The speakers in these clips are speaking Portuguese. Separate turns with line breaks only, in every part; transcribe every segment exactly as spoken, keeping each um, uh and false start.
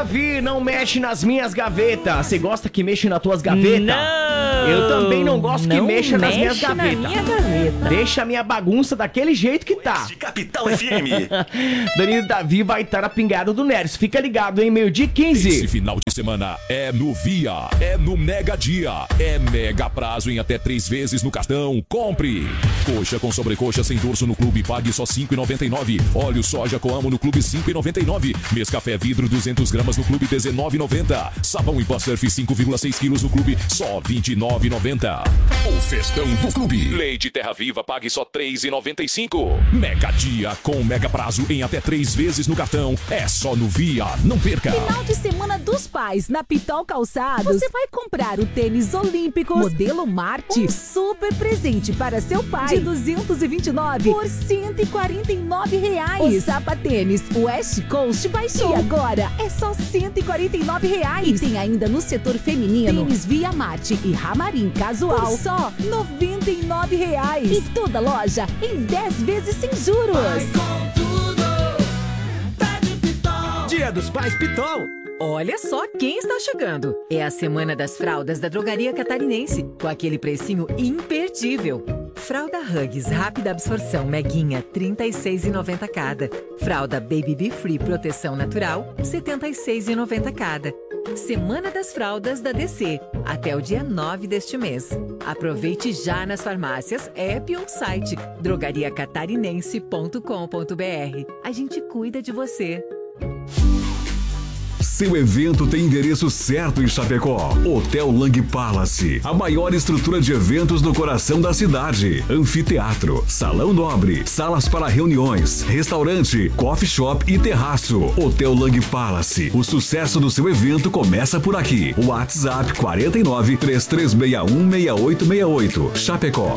Davi, não mexe nas minhas gavetas. Você gosta que mexe nas tuas gavetas?
Não.
Eu também não gosto
não
que mexa nas
mexe
minhas
na
gavetas.
minha gaveta.
Deixa a minha bagunça daquele jeito que tá.
De Capital F M.
Danilo Davi vai estar na pingada do Neres. Fica ligado, hein? Meio-dia e quinze.
Esse final de semana é no Via, é no Mega Dia, é mega prazo em até três vezes no cartão. Compre! Coxa com sobrecoxa sem dorso no clube, pague só cinco reais e noventa e nove centavos. Óleo soja Coamo no clube, cinco reais e noventa e nove centavos. Nescafé vidro duzentas gramas no clube, dezenove reais e noventa centavos. Sabão em pó surf cinco vírgula seis quilos no clube, só vinte e nove reais e noventa centavos. O festão do clube. Leite Terra Viva, pague só três reais e noventa e cinco centavos. Mega Dia com mega prazo em até três vezes no cartão. É só no Via, não perca.
Final de semana dos pais na Pitol Calçados. Você vai comprar o tênis olímpico modelo Marte, um super presente para seu pai de duzentos e vinte e nove por cento e quarenta e nove reais. O sapatênis West Coast baixou. E agora é só cento e quarenta e nove reais. E tem ainda no setor feminino tênis Via Marte e Ramarim casual por só noventa e nove reais. E toda loja em dez vezes sem juros.
Dia dos Pais Pitol.
Olha só quem está chegando. É a Semana das Fraldas da Drogaria Catarinense, com aquele precinho imperdível. Fralda Huggies Rápida Absorção Meguinha, trinta e seis reais e noventa centavos cada. Fralda Baby Be Free Proteção Natural, setenta e seis reais e noventa centavos cada. Semana das Fraldas da D C, até o dia nove deste mês. Aproveite já nas farmácias, app ou site drogaria catarinense ponto com ponto b r. A gente cuida de você.
Seu evento tem endereço certo em Chapecó. Hotel Lang Palace, a maior estrutura de eventos no coração da cidade. Anfiteatro, salão nobre, salas para reuniões, restaurante, coffee shop e terraço. Hotel Lang Palace, o sucesso do seu evento começa por aqui. WhatsApp quatro nove, três três seis um, seis oito seis oito. Chapecó.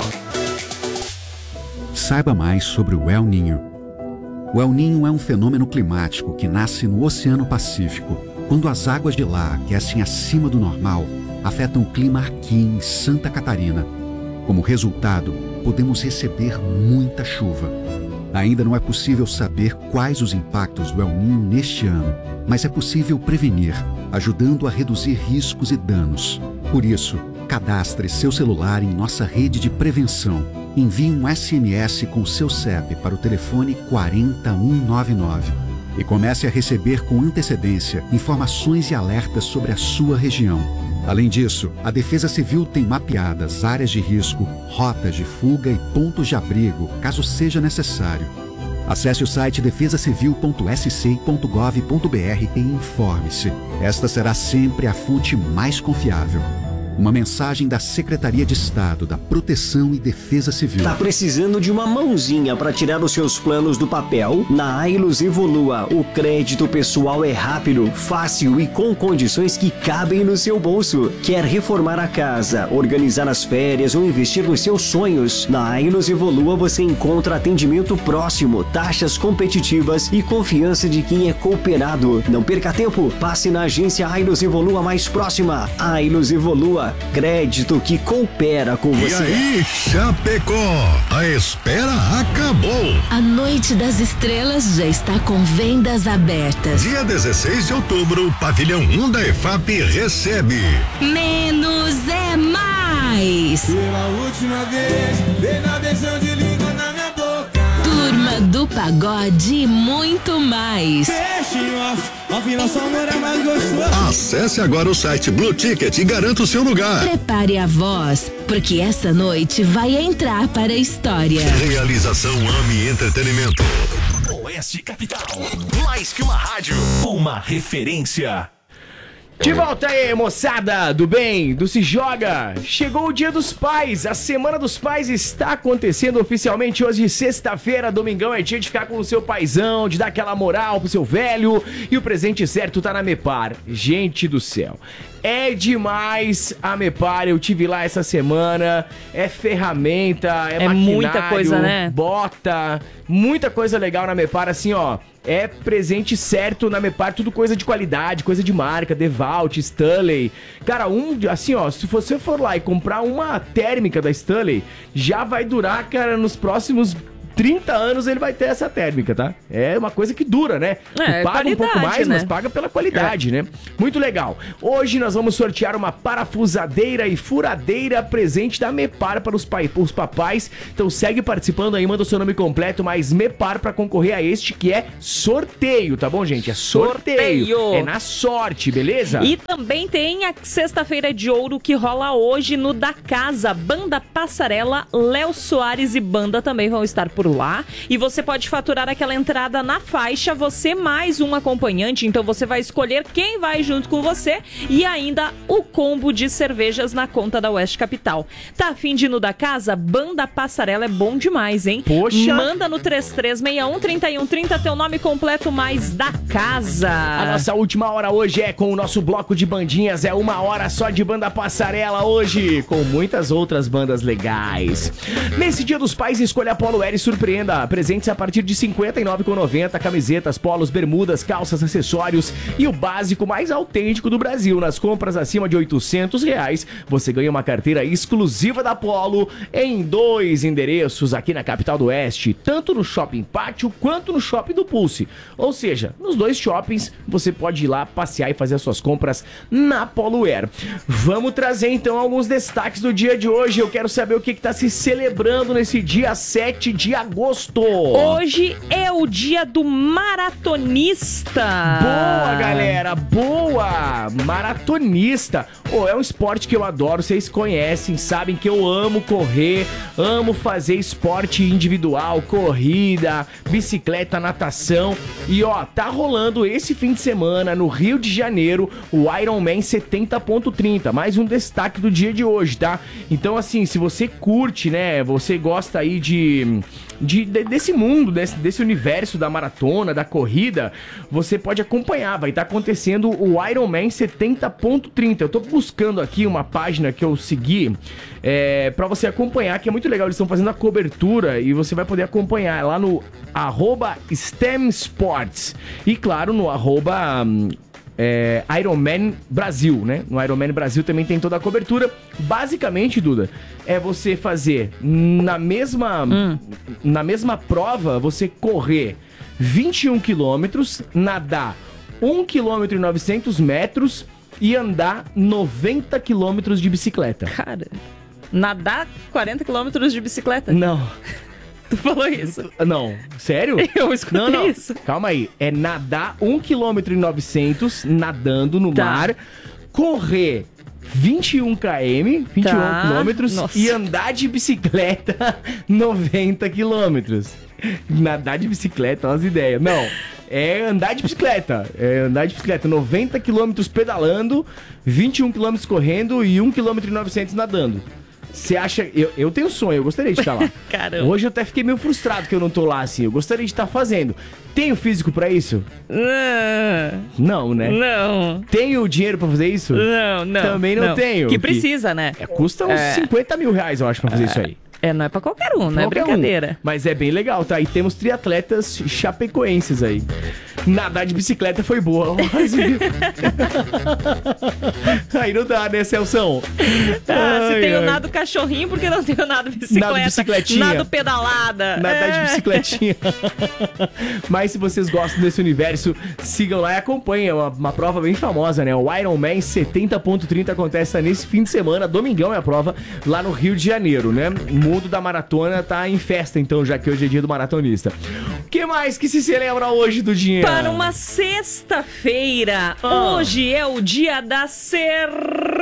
Saiba mais sobre o El Niño. O El Niño é um fenômeno climático que nasce no Oceano Pacífico, quando as águas de lá aquecem acima do normal, afetam o clima aqui em Santa Catarina. Como resultado, podemos receber muita chuva. Ainda não é possível saber quais os impactos do El Niño neste ano, mas é possível prevenir, ajudando a reduzir riscos e danos. Por isso, cadastre seu celular em nossa rede de prevenção. Envie um S M S com seu C E P para o telefone quatro um nove nove e comece a receber com antecedência informações e alertas sobre a sua região. Além disso, a Defesa Civil tem mapeadas áreas de risco, rotas de fuga e pontos de abrigo, caso seja necessário. Acesse o site defesa civil ponto s c ponto gov ponto b r e informe-se. Esta será sempre a fonte mais confiável. Uma mensagem da Secretaria de Estado da Proteção e Defesa Civil.
Tá precisando de uma mãozinha para tirar os seus planos do papel? Na Ailos Evolua, o crédito pessoal é rápido, fácil e com condições que cabem no seu bolso. Quer reformar a casa, organizar as férias ou investir nos seus sonhos? Na Ailos Evolua você encontra atendimento próximo, taxas competitivas e confiança de quem é cooperado. Não perca tempo, passe na agência Ailos Evolua mais próxima. Ailos Evolua, crédito que coopera com você.
E aí, Chapecó, a espera acabou.
A Noite das Estrelas já está com vendas abertas.
Dia dezesseis de outubro, pavilhão um da E F A P recebe
Menos é Mais.
Pela última vez, vem na beijão de língua na minha boca.
Turma do Pagode e muito mais.
Acesse agora o site Blue Ticket e garanta o seu lugar.
Prepare a voz, porque essa noite vai entrar para a história.
Realização AMI Entretenimento.
Oeste Capital, mais que uma rádio, uma referência.
De volta aí, moçada do bem, do Se Joga. Chegou o Dia dos Pais, a Semana dos Pais está acontecendo oficialmente hoje, sexta-feira. Domingão é dia de ficar com o seu paizão, de dar aquela moral pro seu velho. E o presente certo tá na Mepar. Gente do céu, é demais a Mepar, eu tive lá essa semana. É ferramenta, é,
é
maquinário,
muita coisa, né?
Bota, muita coisa legal na Mepar, assim ó. É presente certo na Mepar, tudo coisa de qualidade, coisa de marca, DeWalt, Stanley. Cara, um, assim ó, se você for lá e comprar uma térmica da Stanley, já vai durar, cara, nos próximos trinta anos ele vai ter essa térmica, tá? É uma coisa que dura, né?
É,
tu paga um pouco mais,
né?
mas paga pela qualidade, é. né? Muito legal. Hoje nós vamos sortear uma parafusadeira e furadeira presente da Mepar para os, pai, os papais. Então segue participando aí, manda o seu nome completo, mais Mepar para concorrer a este que é sorteio, tá bom, gente? É sorteio. sorteio. É na sorte, beleza?
E também tem a sexta-feira de ouro que rola hoje no Da Casa. Banda Passarela, Léo Soares e banda também vão estar por lá. E você pode faturar aquela entrada na faixa, você mais um acompanhante. Então você vai escolher quem vai junto com você e ainda o combo de cervejas na conta da Oeste Capital. Tá a fim de ir no Da Casa? Banda Passarela é bom demais, hein?
Poxa!
Manda no três três seis um, três um três zero teu nome completo mais Da Casa.
A nossa última hora hoje é com o nosso bloco de bandinhas. É uma hora só de Banda Passarela hoje, com muitas outras bandas legais. Nesse Dia dos Pais, escolha a Polo Air e surpreenda. Presentes a partir de cinquenta e nove reais e noventa centavos. Camisetas, polos, bermudas, calças, acessórios e o básico mais autêntico do Brasil. Nas compras acima de oitocentos reais, você ganha uma carteira exclusiva da Polo em dois endereços aqui na capital do Oeste, tanto no Shopping Pátio quanto no Shopping do Pulse. Ou seja, nos dois shoppings você pode ir lá passear e fazer as suas compras na Polo Air. Vamos trazer então alguns destaques do dia de hoje. Eu quero saber o que está se celebrando nesse dia sete de agosto.
Hoje é o dia do maratonista.
Boa, galera, boa! Maratonista. Oh, é um esporte que eu adoro, vocês conhecem, sabem que eu amo correr, amo fazer esporte individual, corrida, bicicleta, natação. E ó, tá rolando esse fim de semana no Rio de Janeiro o Ironman setenta ponto trinta, mais um destaque do dia de hoje, tá? Então assim, se você curte, né, você gosta aí de... De, de, desse mundo, desse, desse universo da maratona, da corrida, você pode acompanhar. Vai estar acontecendo o Ironman setenta ponto trinta. Eu tô buscando aqui uma página que eu segui é, pra você acompanhar, que é muito legal. Eles estão fazendo a cobertura e você vai poder acompanhar lá no arroba STEM Sports e, claro, no arroba... É, Ironman Brasil, né? No Ironman Brasil também tem toda a cobertura. Basicamente, Duda, é você fazer na mesma, hum. na mesma prova, você correr vinte e um quilômetros, nadar um quilômetro e novecentos metros e andar noventa quilômetros de bicicleta.
Cara, nadar quarenta quilômetros de bicicleta?
Não.
Tu falou isso?
Não, sério?
Eu escutei
não, não.
isso.
Calma aí, é nadar um quilômetro e novecentos nadando no tá. mar, correr vinte e um quilômetros, vinte e um tá. quilômetros e andar de bicicleta noventa quilômetros. Nadar de bicicleta, olha as ideias. Não, é andar de bicicleta. É andar de bicicleta, noventa quilômetros pedalando, vinte e um quilômetros correndo e um quilômetro e novecentos nadando. Você acha... Eu, eu tenho sonho, eu gostaria de estar lá.
Caramba.
Hoje eu até fiquei meio frustrado que eu não tô lá assim. Eu gostaria de estar fazendo. Tenho físico pra isso?
Não.
Não, né?
Não.
Tenho dinheiro pra fazer isso?
Não, não.
Também não, não. tenho.
Que precisa, né?
É, custa uns é... cinquenta mil reais, eu acho, pra fazer é... isso aí.
É, não é pra qualquer um, não é brincadeira.
Um. Mas é bem legal, tá? E temos triatletas chapecoenses aí. Nadar de bicicleta foi boa. Aí não dá, né, Celção?
Ah, ai, se tem o nado cachorrinho, por que não tem o nado bicicleta?
Nado bicicletinha.
Nado pedalada.
Nadar
é.
de bicicletinha. Mas se vocês gostam desse universo, sigam lá e acompanhem. É uma, uma prova bem famosa, né? O Ironman setenta ponto trinta acontece nesse fim de semana. Domingão é a prova lá no Rio de Janeiro, né? O mundo da maratona tá em festa, então, já que hoje é dia do maratonista. O que mais que se celebra hoje do dinheiro?
Para uma sexta-feira. Ah. Hoje é o dia da cerveja.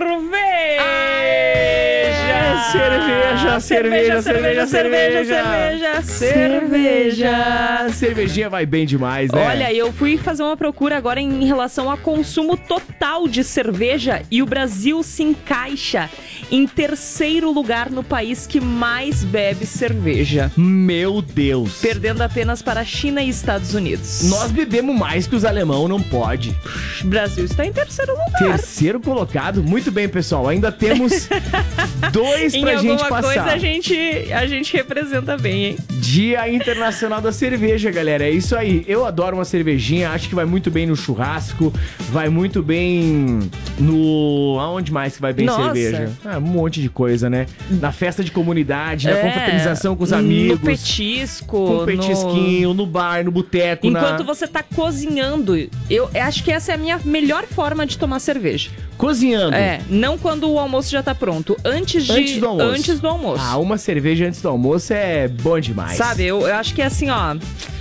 Aê! Cerveja, cerveja, cerveja, cerveja, cerveja, cerveja, cerveja. Cervejinha vai bem demais, né?
Olha, eu fui fazer uma procura agora em relação a consumo total de cerveja e o Brasil se encaixa em terceiro lugar no país que mais bebe cerveja.
Meu Deus.
Perdendo apenas para a China e Estados Unidos.
Nós bebemos mais que os alemão, não pode.
O Brasil está em terceiro lugar.
Terceiro colocado. Muito bem, pessoal. Ainda temos Dois pra gente
Em alguma
passar.
coisa a gente, a gente representa bem, hein?
Dia Internacional da Cerveja, galera. É isso aí. Eu adoro uma cervejinha. Acho que vai muito bem no churrasco. Vai muito bem no... Aonde mais que vai bem
Nossa.
cerveja? Ah, um monte de coisa, né? Na festa de comunidade, na
É,
confraternização com os amigos.
No petisco.
Com petisquinho, no, no bar, no boteco.
Enquanto
na...
você tá cozinhando, eu acho que essa é a minha melhor forma de tomar cerveja.
Cozinhando.
É, não quando o almoço já tá pronto. Antes de
Antes do almoço.
Antes do almoço.
Ah, uma cerveja antes do almoço é bom demais.
Sabe, eu, eu acho que é assim, ó.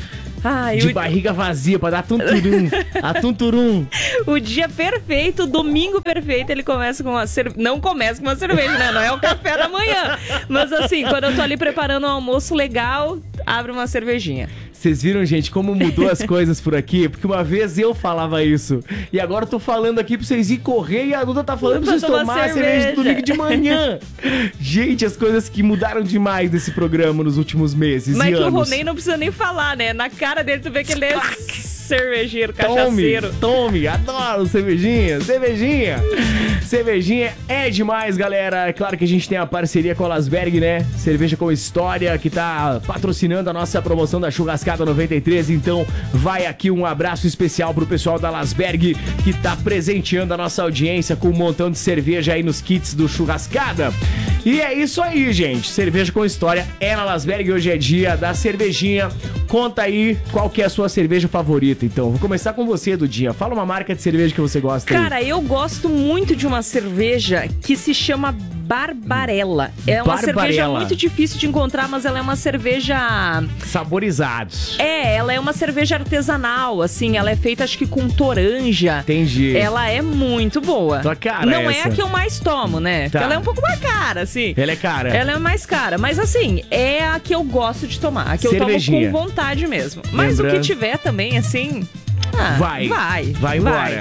Ai,
de
o...
barriga vazia pra dar tunturum. A tunturum.
O dia perfeito, o domingo perfeito, ele começa com uma cerveja. Não começa com uma cerveja, né? Não é o café da manhã. Mas assim, quando eu tô ali preparando um almoço legal, abre uma cervejinha.
Vocês viram, gente, como mudou as coisas por aqui? Porque uma vez eu falava isso. E agora eu tô falando aqui pra vocês ir correr e a Duda tá falando pra vocês tomar cerveja do domingo de manhã. Gente, as coisas que mudaram demais desse programa nos últimos meses
Mas
e
que
anos.
o Ronei não precisa nem falar, né? Na cara dele tu vê que ele é cervejeiro, cachaceiro.
Tome, tome, adoro cervejinha, cervejinha. Cervejinha é demais, galera. É claro que a gente tem a parceria com a Lasberg, né? Cerveja com História, que tá patrocinando a nossa promoção da Churrascada noventa e três. Então, vai aqui um abraço especial pro pessoal da Lasberg, que tá presenteando a nossa audiência com um montão de cerveja aí nos kits do Churrascada. E é isso aí, gente. Cerveja com História é na Lasberg. Hoje é dia da cervejinha. Conta aí qual que é a sua cerveja favorita, então. Vou começar com você, Dudinha. Fala uma marca de cerveja que você gosta aí.
Cara, eu gosto muito de uma cerveja que se chama Barbarella. É uma
Barbarella.
cerveja muito difícil de encontrar, mas ela é uma cerveja...
Saborizados.
É, ela é uma cerveja artesanal, assim. Ela é feita, acho que com toranja.
Entendi.
Ela é muito boa.
Tua cara
Não
essa.
é a que eu mais tomo, né?
Tá.
Porque ela é um pouco mais cara, assim.
Ela é cara.
Ela é mais cara, mas assim, é a que eu gosto de tomar. A que eu tomo
Cervejinha.
com vontade mesmo. Mas
Lembrando-
o que tiver também, assim... ah,
Vai.
Vai.
Vai embora.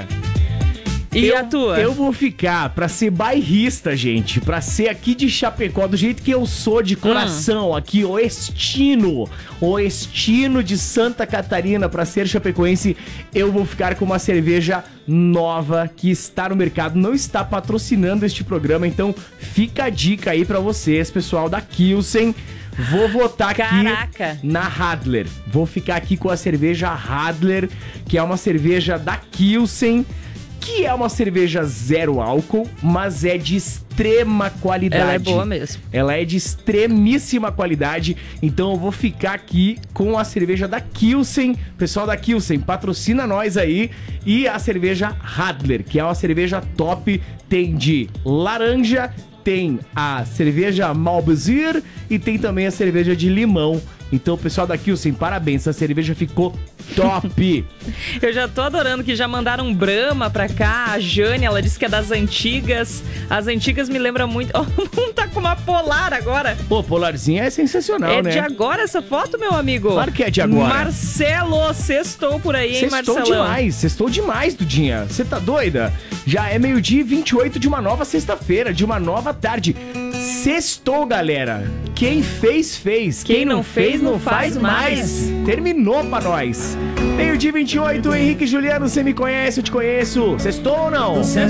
E
eu,
a tua?
Eu vou ficar pra ser bairrista, gente. Pra ser aqui de Chapecó, do jeito que eu sou de coração. Aqui, oestino. Oestino de Santa Catarina. Pra ser chapecoense, eu vou ficar com uma cerveja nova que está no mercado. Não está patrocinando este programa. Então, fica a dica aí pra vocês, pessoal da Kilsen. Vou votar aqui
Caraca.
na Radler. Vou ficar aqui com a cerveja Radler, que é uma cerveja da Kilsen, que é uma cerveja zero álcool, mas é de extrema qualidade.
Ela é boa mesmo.
Ela é de extremíssima qualidade, então eu vou ficar aqui com a cerveja da Kilsen. Pessoal da Kilsen, patrocina nós aí. E a cerveja Radler, que é uma cerveja top, tem de laranja, tem a cerveja Malbezir e tem também a cerveja de limão. Então, pessoal da Kilsen, parabéns, essa cerveja ficou top.
Eu já tô adorando que já mandaram Brahma pra cá. A Jane, ela disse que é das antigas. As antigas me lembram muito... Ó, oh, tá com uma Polar agora.
Pô, Polarzinha é sensacional,
É
né?
de agora essa foto, meu amigo?
Claro que é de agora.
Marcelo, sextou por aí, hein,
Sextou
Marcelão?
demais, sextou demais, Dudinha. Você tá doida? Já é meio-dia e vinte e oito de uma nova sexta-feira, de uma nova tarde. Sextou, galera. Quem fez, fez. Quem, não fez, não faz mais. Terminou pra nós. Meio-dia e vinte e oito, Henrique e Juliano, você me conhece, eu te conheço. Sextou ou não?